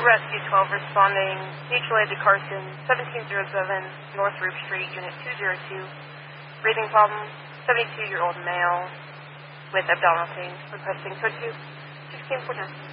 Rescue 12 responding. Mutual aid to Carson, 1707 North Roof Street, Unit 202. Breathing problem, 72-year-old male with abdominal pain, requesting code 2, 1649.